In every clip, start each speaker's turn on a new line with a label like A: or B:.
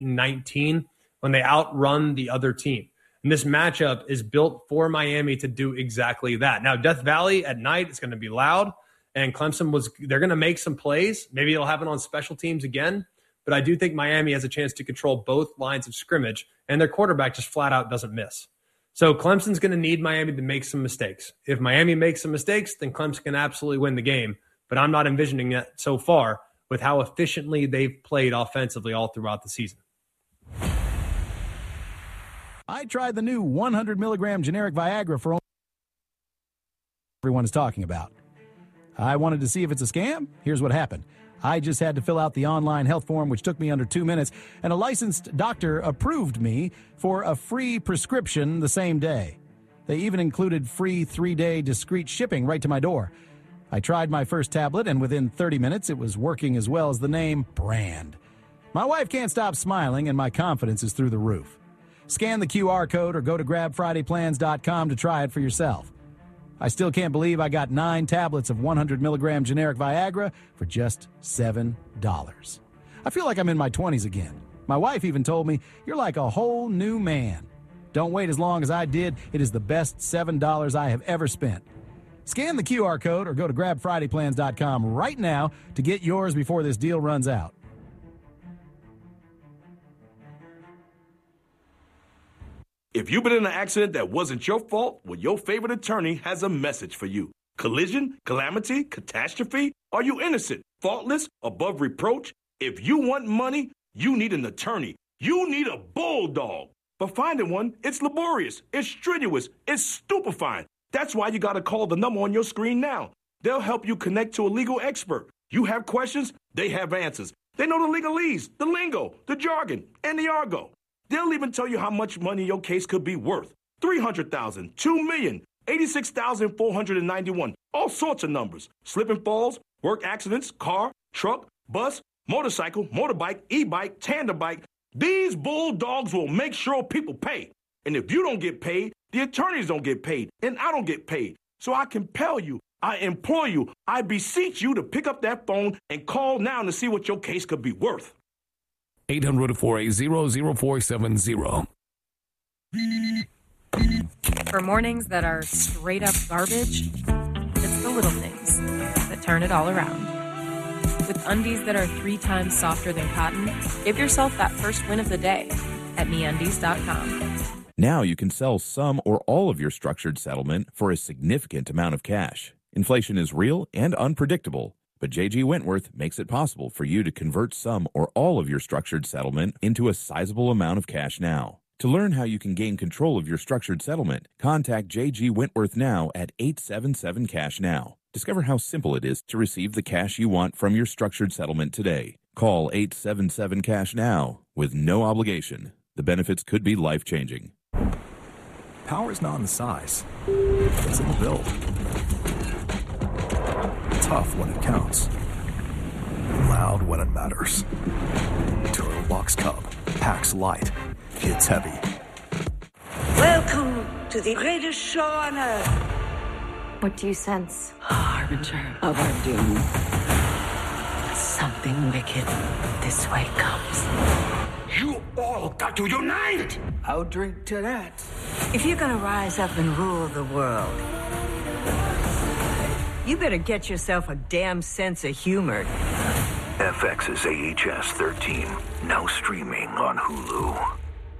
A: 19 when they outrun the other team. And this matchup is built for Miami to do exactly that. Now, Death Valley at night is going to be loud, and they're going to make some plays. Maybe it'll happen on special teams again, but I do think Miami has a chance to control both lines of scrimmage, and their quarterback just flat out doesn't miss. So Clemson's going to need Miami to make some mistakes. If Miami makes some mistakes, then Clemson can absolutely win the game, but I'm not envisioning that so far with how efficiently they've played offensively all throughout the season.
B: I tried the new 100 milligram generic Viagra for everyone is talking about. I wanted to see if it's a scam. Here's what happened. I just had to fill out the online health form, which took me under 2 minutes, and a licensed doctor approved me for a free prescription the same day. They even included free 3-day discreet shipping right to my door. I tried my first tablet, and within 30 minutes, it was working as well as the name brand. My wife can't stop smiling, and my confidence is through the roof. Scan the QR code or go to grabfridayplans.com to try it for yourself. I still can't believe I got 9 tablets of 100 milligram generic Viagra for just $7. I feel like I'm in my 20s again. My wife even told me, "You're like a whole new man." Don't wait as long as I did. It is the best $7 I have ever spent. Scan the QR code or go to grabfridayplans.com right now to get yours before this deal runs out.
C: If you've been in an accident that wasn't your fault, well, your favorite attorney has a message for you. Collision, calamity, catastrophe? Are you innocent, faultless, above reproach? If you want money, you need an attorney. You need a bulldog. But finding one, it's laborious, it's strenuous, it's stupefying. That's why you got to call the number on your screen now. They'll help you connect to a legal expert. You have questions, they have answers. They know the legalese, the lingo, the jargon, and the argot. They'll even tell you how much money your case could be worth. $300,000, $2 million, $86,491, all sorts of numbers. Slip and falls, work accidents, car, truck, bus, motorcycle, motorbike, e-bike, tandem bike. These bulldogs will make sure people pay. And if you don't get paid, the attorneys don't get paid, and I don't get paid. So I compel you, I implore you, I beseech you to pick up that phone and call now to see what your case could be worth.
D: 800-480-0470.
E: For mornings that are straight up garbage, it's the little things that turn it all around. With undies that are 3 times softer than cotton, give yourself that first win of the day at MeUndies.com.
F: Now you can sell some or all of your structured settlement for a significant amount of cash. Inflation is real and unpredictable, but J.G. Wentworth makes it possible for you to convert some or all of your structured settlement into a sizable amount of cash now. To learn how you can gain control of your structured settlement, contact J.G. Wentworth now at 877-CASH-NOW. Discover how simple it is to receive the cash you want from your structured settlement today. Call 877-CASH-NOW with no obligation. The benefits could be life-changing.
G: Power is not in the size. It's in the build. Tough when it counts. Loud when it matters. Turbobox Cub. Packs light. Hits heavy.
H: Welcome to the greatest show on earth.
I: What do you sense?
H: A harbinger of our doom. Something wicked this way comes.
C: You all got to unite!
H: I'll drink to that. If you're gonna rise up and rule the world, you better get yourself a damn sense of humor.
J: FX's AHS 13, now streaming on Hulu.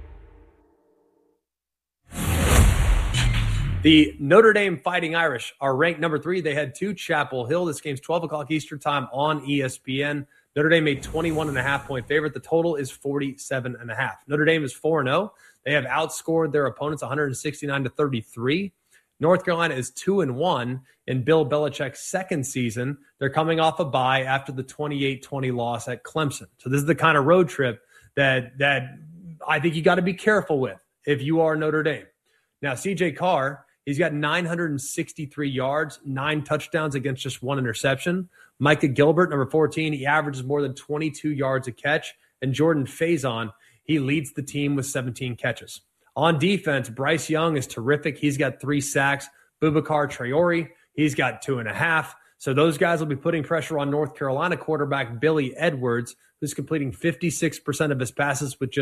A: The Notre Dame Fighting Irish are ranked number 3. They head to Chapel Hill. This game's 12 o'clock Eastern time on ESPN. Notre Dame made 21.5-point favorite. The total is 47.5. Notre Dame is 4-0. They have outscored their opponents 169-33. North Carolina is 2-1 in Bill Belichick's second season. They're coming off a bye after the 28-20 loss at Clemson. So this is the kind of road trip that I think you got to be careful with if you are Notre Dame. Now, C.J. Carr, he's got 963 yards, 9 touchdowns against just 1 interception. Micah Gilbert, number 14, he averages more than 22 yards a catch. And Jordan Faison, he leads the team with 17 catches. On defense, Bryce Young is terrific. He's got 3 sacks. Boubacar Traore, he's got 2.5. So those guys will be putting pressure on North Carolina quarterback Billy Edwards, who's completing 56% of his passes with just